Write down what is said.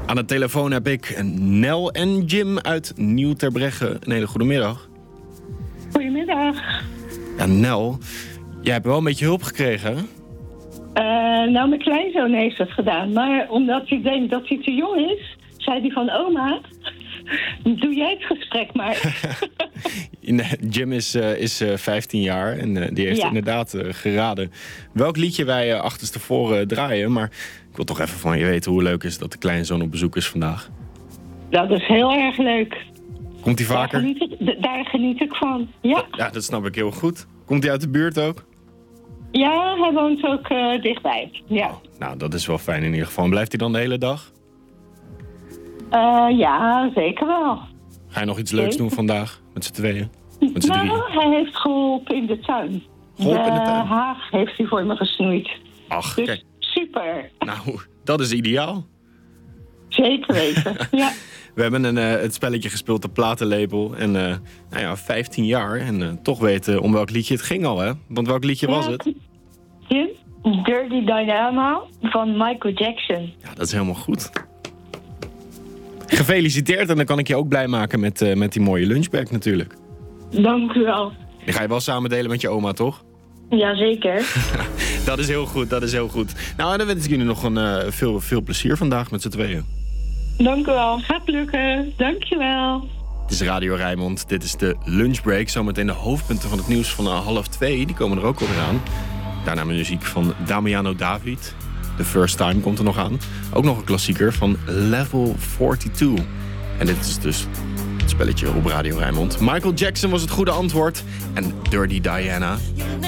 Aan de telefoon heb ik Nel en Jim uit Nieuw Terbregge. Een hele goede middag. Goedemiddag. Ja, Nel, jij hebt wel een beetje hulp gekregen, hè? Nou, mijn kleinzoon heeft het gedaan. Maar omdat hij denkt dat hij te jong is, zei hij van oma, doe jij het gesprek maar. Jim is 15 jaar en die heeft inderdaad geraden welk liedje wij achterstevoren draaien. Maar ik wil toch even van je weten hoe leuk is dat de kleinzoon op bezoek is vandaag. Dat is heel erg leuk. Komt hij vaker? Daar geniet ik van, ja. Ja, dat snap ik heel goed. Komt hij uit de buurt ook? Ja, hij woont ook dichtbij, ja. Oh, nou, dat is wel fijn in ieder geval. En blijft hij dan de hele dag? Ja, zeker wel. Ga je nog iets leuks doen vandaag met z'n tweeën? Hij heeft geholpen in de tuin. Geholpen in de tuin? Haag heeft hij voor me gesnoeid. Ach, dus kijk. Super. Nou, dat is ideaal. Zeker weten, ja. We hebben het spelletje gespeeld, de platenlabel. En 15 jaar. En toch weten om welk liedje het ging al, hè? Want welk liedje was het? Jim? Dirty Diana van Michael Jackson. Ja, dat is helemaal goed. Gefeliciteerd en dan kan ik je ook blij maken met die mooie lunchbag natuurlijk. Dank u wel. Die ga je wel samen delen met je oma, toch? Jazeker. Dat is heel goed, dat is heel goed. Nou, en dan wens ik jullie nog veel plezier vandaag met z'n tweeën. Dank u wel. Gaat lukken. Dank je wel. Het is Radio Rijnmond, dit is de lunchbreak. Zometeen de hoofdpunten van het nieuws van 1:30. Die komen er ook alweer aan. Daarna muziek van Damiano David. The First Time komt er nog aan. Ook nog een klassieker van Level 42. En dit is dus het spelletje op Radio Rijnmond. Michael Jackson was het goede antwoord. En Dirty Diana.